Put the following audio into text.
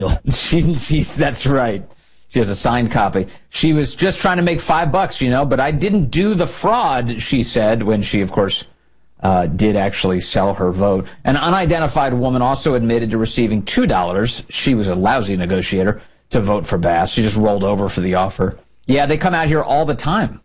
That's right. She has a signed copy. She was just trying to make $5, but I didn't do the fraud, she said, when she, of course, did actually sell her vote. An unidentified woman also admitted to receiving $2. She was a lousy negotiator to vote for Bass. She just rolled over for the offer. Yeah, they come out here all the time.